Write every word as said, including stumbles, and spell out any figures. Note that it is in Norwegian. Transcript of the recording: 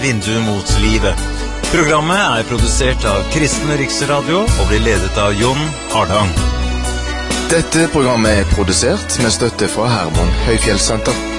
Vindu mot livet. Programmet er produsert av Kristen Riksradio og blir ledet av Jon Hardang. Dette programmet er produsert med støtte fra Herman Høyfjellssenter.